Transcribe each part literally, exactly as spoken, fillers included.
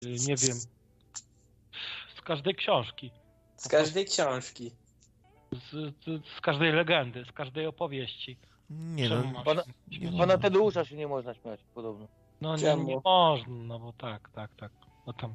nie wiem, z każdej książki. Z każdej książki. Z, z, z każdej legendy, z każdej opowieści. Nie Czemu no, mam Pana, się śmiać? pana Tadeusza się nie można śmiać, podobno. No nie, Czemu? nie można, no bo tak, tak, tak. No tam.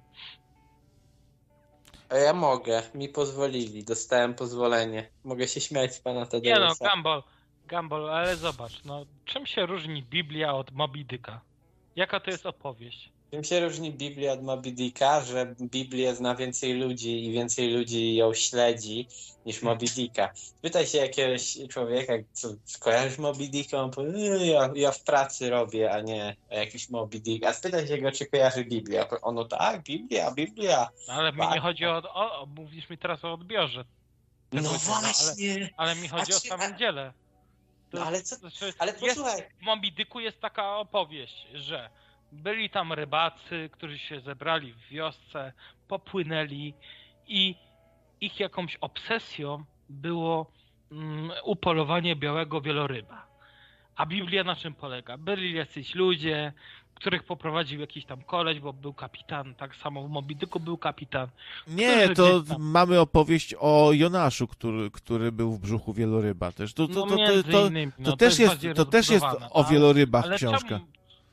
A ja mogę, mi pozwolili, dostałem pozwolenie. Mogę się śmiać z pana Nie Tadeusza. no, Gumball, Gumball, ale zobacz, no czym się różni Biblia od Moby Dicka? Jaka to jest opowieść? Czym się różni Biblia od Moby Dicka? Że Biblię zna więcej ludzi i więcej ludzi ją śledzi niż Moby Dicka. Pytaj się jakiegoś człowieka, co kojarzysz Moby Dicka? On powie, "Nie, ja, ja w pracy robię, a nie jakiś Moby Dick. A spytaj się go, czy kojarzy Biblię. Ono tak, Biblia, Biblia. No, ale mi Tak. nie chodzi o, o, o... Mówisz mi teraz o odbiorze. No tego dzieła, właśnie. Ale, ale mi chodzi A o czy- samym a- dziele. To, No ale co- znaczy, Ale jest, posłuchaj, w Moby Dicku jest taka opowieść, że byli tam rybacy, którzy się zebrali w wiosce, popłynęli i ich jakąś obsesją było mm, upolowanie białego wieloryba. A Biblia na czym polega? Byli jacyś ludzie, których poprowadził jakiś tam koleś, bo był kapitan, tak samo w Moby Dicku był kapitan. nie, Którzy to gdzieś tam- mamy opowieść o Jonaszu, który, który był w brzuchu wieloryba też. To, to, No to, to, między to, innymi, to, no, też, jest, bardziej to też jest rozbudowane, o ale- wielorybach ale książka. Czemu,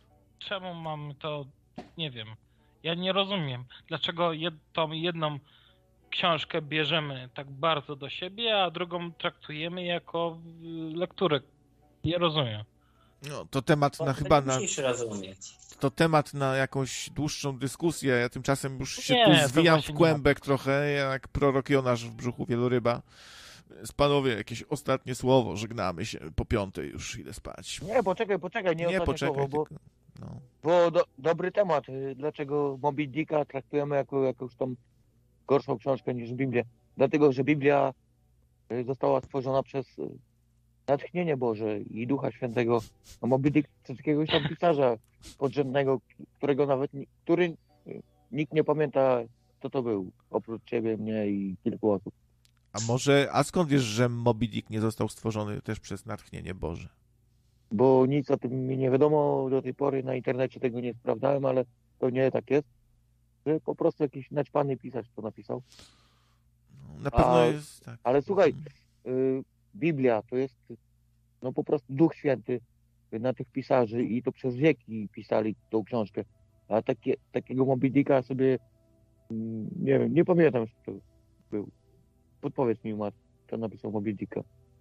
czemu mam to, nie wiem, ja nie rozumiem, dlaczego jed, tą jedną książkę bierzemy tak bardzo do siebie, a drugą traktujemy jako y, lekturę. Nie rozumiem. No, to temat na to chyba na, musisz rozumieć. to temat na jakąś dłuższą dyskusję. Ja tymczasem już się Nie, tu to zwijam właśnie w nie kłębek trochę, jak prorok Jonasz w brzuchu wieloryba. Więc panowie, jakieś ostatnie słowo, żegnamy się. Po piątej już idę spać. Nie, poczekaj, poczekaj, nie, Nie, ostatnie poczekaj, słowo, bo, tylko... No. bo do, dobry temat. y, Dlaczego Moby Dicka traktujemy jako jakąś tam gorszą książkę niż Biblię? Dlatego, że Biblia y, została stworzona przez y, natchnienie Boże i Ducha Świętego. A Moby Dick przez jakiegoś tam pisarza podrzędnego, którego nawet, ni- który y, nikt nie pamięta, kto to był, oprócz ciebie, mnie i kilku osób. A może, a skąd wiesz, że Moby Dick nie został stworzony też przez natchnienie Boże? Bo nic o tym mi nie wiadomo do tej pory, na internecie tego nie sprawdzałem, ale to nie tak jest, że po prostu jakiś naćpany pisarz to napisał. No, na pewno A- jest tak. Ale słuchaj, y, Biblia to jest no po prostu Duch Święty na tych pisarzy i to przez wieki pisali tą książkę. A takie, takiego Moby Dicka sobie mm, nie wiem, nie pamiętam, kto to był. Podpowiedz mi, Mat, kto napisał Moby Dicka.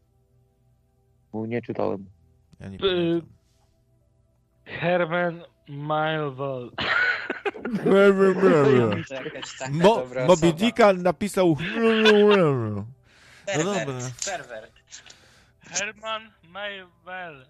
Bo nie czytałem. Ja nie Y- pamiętam. Herman Melville. Jakaś taka Mo, dobra Moby osoba. Dicka napisał... No Perwert, dobra. perwert. Herman Melville.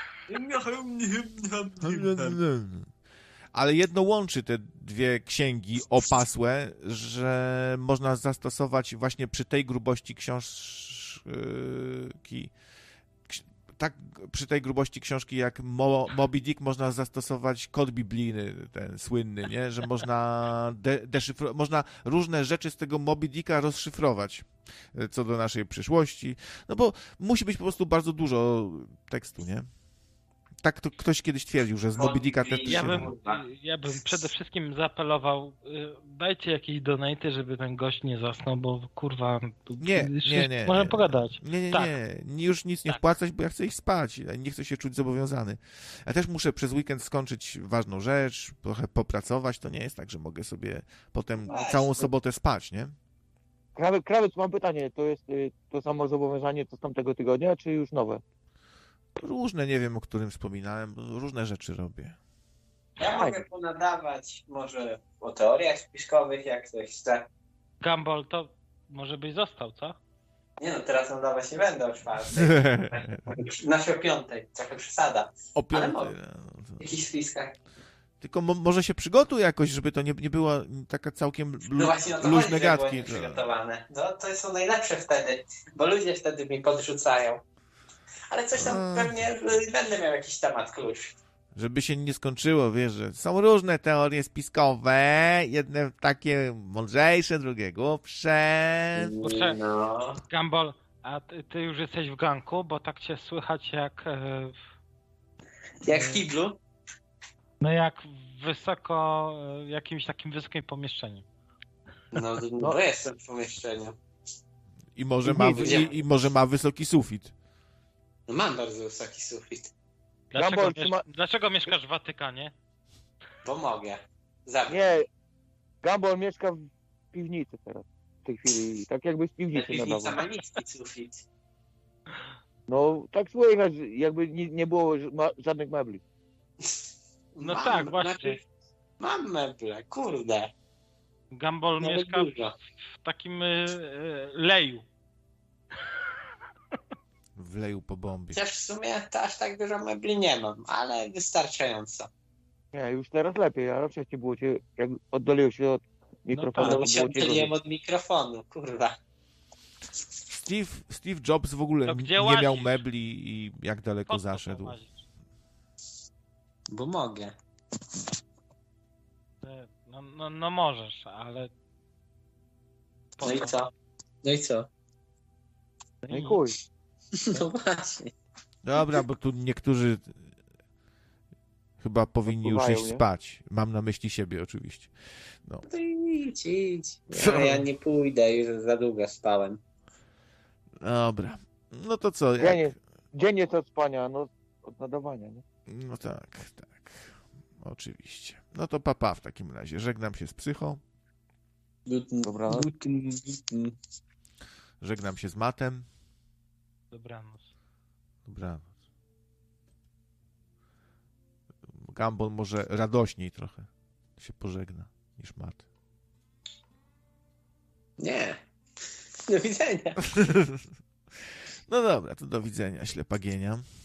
Ale jedno łączy te dwie księgi opasłe, że można zastosować właśnie przy tej grubości książki, tak przy tej grubości książki jak Mo, Moby Dick można zastosować kod biblijny, ten słynny, nie? Że można de, deszyfro- można różne rzeczy z tego Moby Dicka rozszyfrować co do naszej przyszłości, no bo musi być po prostu bardzo dużo tekstu, nie? Tak to ktoś kiedyś twierdził, że z Moby Dicka też Ja się... bym, ja bym przede wszystkim zaapelował, y, dajcie jakieś donaty, żeby ten gość nie zasnął, bo kurwa... tu- Nie, tu- nie, nie, Możemy nie. pogadać. Nie, nie, Tak. nie. Już nic nie Tak. wpłacać, bo ja chcę iść spać. Ja nie chcę się czuć zobowiązany. Ja też muszę przez weekend skończyć ważną rzecz, trochę popracować. To nie jest tak, że mogę sobie potem Właśnie. całą sobotę spać, nie? Krawiec, krawiec, mam pytanie, to jest y, to samo zobowiązanie co z tamtego tygodnia, czy już nowe? Różne, nie wiem, o którym wspominałem, bo różne rzeczy robię. Ja mogę ponadawać może o teoriach spiskowych, jak ktoś chce. Gumball, to może byś został, co? Nie no, teraz nadawać nie będę o czwartej. Znaczy o piątej, trochę przesada. O piątej. mogę. no, to- W jakichś spiskach. Tylko mo- może się przygotuj jakoś, żeby to nie, nie była taka całkiem lu- No właśnie o to luźne chodzi, że było gadki. nieprzygotowane. No to są najlepsze wtedy, bo ludzie wtedy mi podrzucają. Ale coś tam A. pewnie y, będę miał jakiś temat klucz. Żeby się nie skończyło, wiesz, że są różne teorie spiskowe, jedne takie mądrzejsze, drugie głupsze. Kurczę. No. Gumball, a ty, ty już jesteś w ganku, bo tak cię słychać jak... E, Jak w kiblu? no jak wysoko, w jakimś takim wysokim pomieszczeniu. No, no bo jestem w pomieszczeniu. I może, ma, i, I może ma wysoki sufit. No mam bardzo wysoki sufit. Dlaczego, Gumball, miesz... trzyma- Dlaczego mieszkasz w Watykanie? Bo mogę. Zawsze. Nie, Gumball mieszka w piwnicy teraz. W tej chwili, tak jakby z Ta piwnicy piwnica nadawał. ma niski sufit. No, tak słychać, jakby nie, nie było ż- ma, żadnych mebli. No Mam, tak, właśnie. znaczy, mam meble, kurde. Gumball Nawet mieszka dużo. w takim y, y, leju. Wleju po bombie. Chociaż w sumie to aż tak dużo mebli nie mam, ale wystarczająco. Nie, już teraz lepiej, a wcześniej było cię, jak oddaliłeś się od mikrofonu, No tak, bo to się było cię odpyliłem gorzej. od mikrofonu, kurwa. Steve, Steve Jobs w ogóle To gdzie nie miał łazisz? mebli i jak daleko Po co zaszedł. połazić? Bo mogę. Y, No, no, no możesz, ale... Po No i co? No i co? No i chuj. No właśnie. Dobra, bo tu niektórzy chyba powinni już Odpływają, iść nie? spać. Mam na myśli siebie oczywiście. No to idź, idź. Co? Ja, ja nie pójdę, już za długo spałem. Dobra. No to co? Jak... Dzień jest, dzień jest od spania, no od nadawania, nie? No tak, tak. Oczywiście. No to papa w takim razie. Żegnam się z psychą. Dobra. Żegnam się z matem. Dobranoc. Dobranoc. Gumball może radośniej trochę się pożegna niż mat. Nie. Do widzenia. No dobra, to do widzenia, ślepagienia.